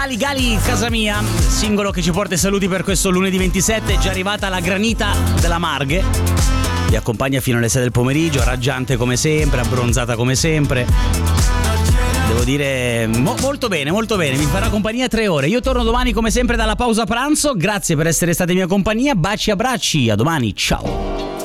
Gali Gali casa mia, singolo che ci porta i saluti per questo lunedì 27. È già arrivata la granita della Marghe, vi accompagna fino alle 6 del pomeriggio, raggiante come sempre, abbronzata come sempre. Devo dire molto bene, mi farà compagnia 3 ore. Io torno domani come sempre dalla pausa pranzo. Grazie per essere stati in mia compagnia, baci e abbracci, a domani, ciao.